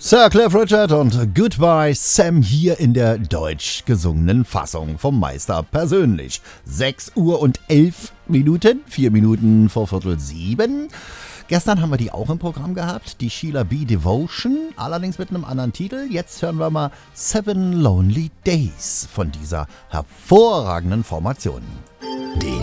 Sir Cliff Richard und Goodbye Sam hier in der deutsch gesungenen Fassung vom Meister persönlich. 6 Uhr und 11 Minuten, 4 Minuten vor Viertel 7. Gestern haben wir die auch im Programm gehabt, die Sheila B. Devotion, allerdings mit einem anderen Titel. Jetzt hören wir mal 7 Lonely Days von dieser hervorragenden Formation. Den